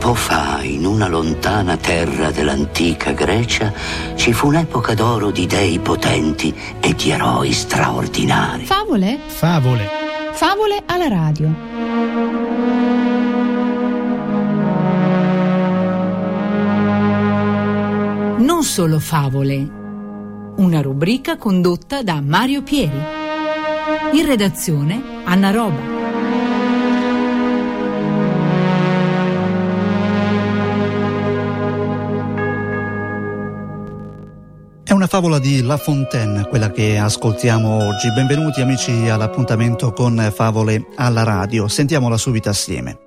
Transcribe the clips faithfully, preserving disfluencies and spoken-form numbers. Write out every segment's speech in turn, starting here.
Tempo fa, in una lontana terra dell'antica Grecia, ci fu un'epoca d'oro di dei potenti e di eroi straordinari. Favole? Favole. Favole alla radio. Non solo favole. Una rubrica condotta da Mario Pieri. In redazione Anna Roba. È una favola di La Fontaine, quella che ascoltiamo oggi. Benvenuti amici all'appuntamento con Favole alla radio. Sentiamola subito assieme.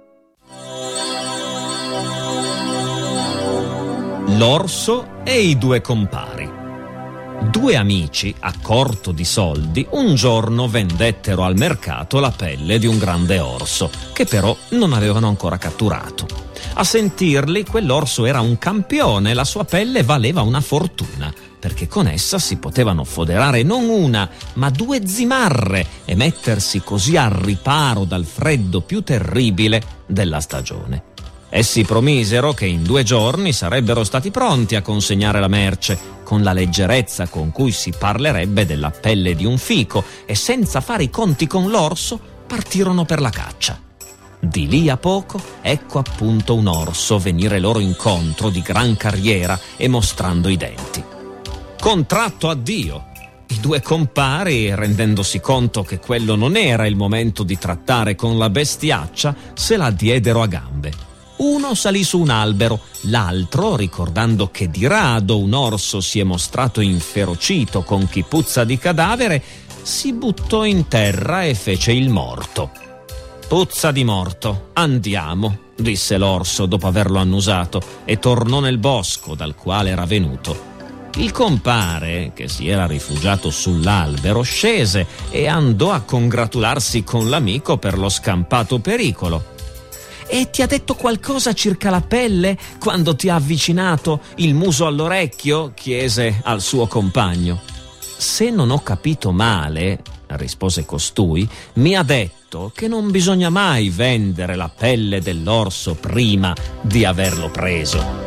L'orso e i due compari. Due amici, a corto di soldi, un giorno vendettero al mercato la pelle di un grande orso, che però non avevano ancora catturato. A sentirli, quell'orso era un campione, la sua pelle valeva una fortuna, perché con essa si potevano foderare non una, ma due zimarre e mettersi così al riparo dal freddo più terribile della stagione. Essi promisero che in due giorni sarebbero stati pronti a consegnare la merce, con la leggerezza con cui si parlerebbe della pelle di un fico, e senza fare i conti con l'orso partirono per la caccia. Di lì a poco ecco appunto un orso venire loro incontro di gran carriera e mostrando i denti. Contratto addio! I due compari, rendendosi conto che quello non era il momento di trattare con la bestiaccia, se la diedero a gambe. Uno salì su un albero, l'altro, ricordando che di rado un orso si è mostrato inferocito con chi puzza di cadavere, si buttò in terra e fece il morto. «Puzza di morto, andiamo», disse l'orso dopo averlo annusato, e tornò nel bosco dal quale era venuto. Il compare, che si era rifugiato sull'albero, scese e andò a congratularsi con l'amico per lo scampato pericolo. «E ti ha detto qualcosa circa la pelle quando ti ha avvicinato, il muso all'orecchio?» chiese al suo compagno. «Se non ho capito male», rispose costui, «mi ha detto che non bisogna mai vendere la pelle dell'orso prima di averlo preso».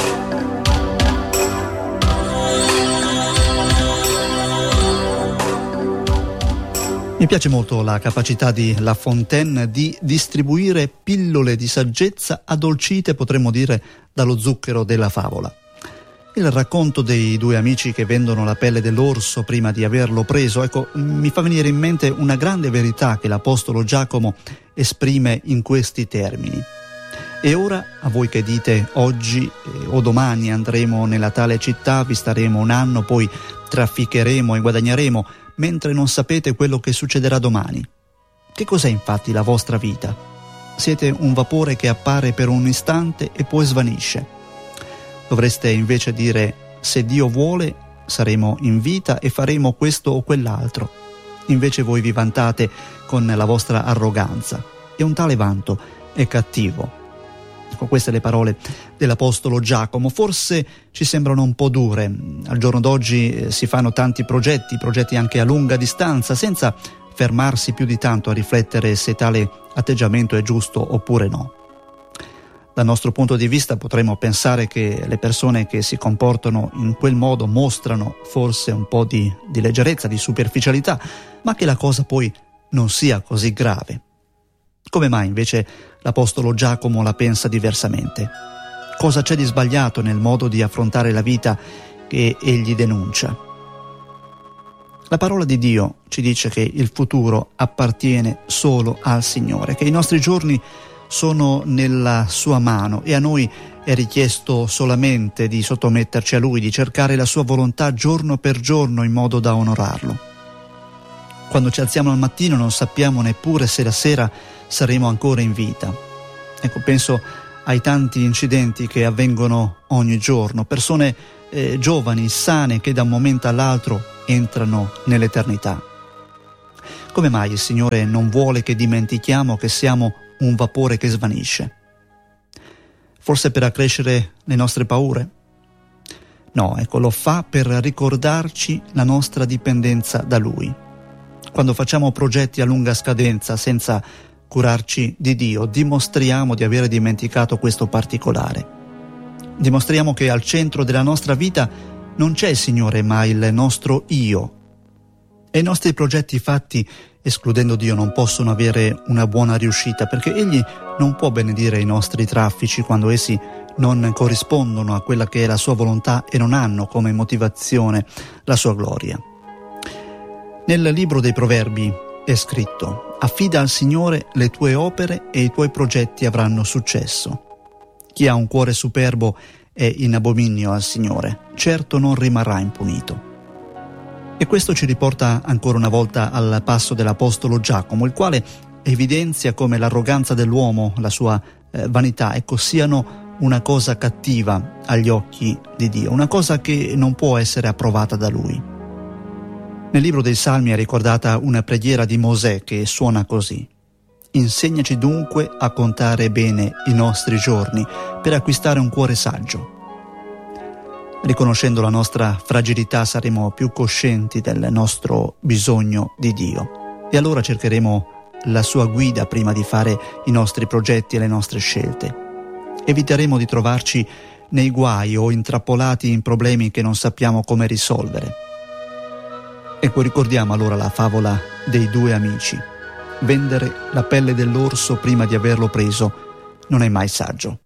Mi piace molto la capacità di La Fontaine di distribuire pillole di saggezza addolcite, potremmo dire, dallo zucchero della favola. Il racconto dei due amici che vendono la pelle dell'orso prima di averlo preso, ecco, mi fa venire in mente una grande verità che l'Apostolo Giacomo esprime in questi termini. E ora, a voi che dite oggi eh, o domani andremo nella tale città, vi staremo un anno, poi trafficheremo e guadagneremo, mentre non sapete quello che succederà domani. Che cos'è infatti la vostra vita? Siete un vapore che appare per un istante e poi svanisce. Dovreste invece dire: se Dio vuole, saremo in vita e faremo questo o quell'altro. Invece voi vi vantate con la vostra arroganza, e un tale vanto è cattivo. Con queste le parole dell'Apostolo Giacomo. Forse ci sembrano un po' dure. Al giorno d'oggi eh, si fanno tanti progetti, progetti anche a lunga distanza, senza fermarsi più di tanto a riflettere se tale atteggiamento è giusto oppure no. Dal nostro punto di vista potremmo pensare che le persone che si comportano in quel modo mostrano forse un po' di, di leggerezza, di superficialità, ma che la cosa poi non sia così grave. Come mai invece l'Apostolo Giacomo la pensa diversamente? Cosa c'è di sbagliato nel modo di affrontare la vita che egli denuncia? La parola di Dio ci dice che il futuro appartiene solo al Signore, che i nostri giorni sono nella sua mano e a noi è richiesto solamente di sottometterci a Lui, di cercare la sua volontà giorno per giorno in modo da onorarlo. Quando ci alziamo al mattino non sappiamo neppure se la sera saremo ancora in vita. Ecco, penso ai tanti incidenti che avvengono ogni giorno, persone eh, giovani, sane, che da un momento all'altro entrano nell'eternità. Come mai il Signore non vuole che dimentichiamo che siamo un vapore che svanisce? Forse per accrescere le nostre paure? No, ecco, lo fa per ricordarci la nostra dipendenza da Lui. Quando facciamo progetti a lunga scadenza senza curarci di Dio, dimostriamo di avere dimenticato questo particolare. Dimostriamo che al centro della nostra vita non c'è il Signore, ma il nostro io. E i nostri progetti fatti escludendo Dio non possono avere una buona riuscita, perché Egli non può benedire i nostri traffici quando essi non corrispondono a quella che è la sua volontà e non hanno come motivazione la sua gloria. Nel libro dei Proverbi è scritto: affida al Signore le tue opere e i tuoi progetti avranno successo. Chi ha un cuore superbo è in abominio al Signore, certo non rimarrà impunito. E questo ci riporta ancora una volta al passo dell'Apostolo Giacomo, il quale evidenzia come l'arroganza dell'uomo, la sua eh, vanità, ecco, siano una cosa cattiva agli occhi di Dio, una cosa che non può essere approvata da Lui. Nel libro dei Salmi è ricordata una preghiera di Mosè che suona così: insegnaci dunque a contare bene i nostri giorni per acquistare un cuore saggio. Riconoscendo la nostra fragilità saremo più coscienti del nostro bisogno di Dio e allora cercheremo la sua guida prima di fare i nostri progetti e le nostre scelte. Eviteremo di trovarci nei guai o intrappolati in problemi che non sappiamo come risolvere. Ecco, ricordiamo allora la favola dei due amici. Vendere la pelle dell'orso prima di averlo preso non è mai saggio.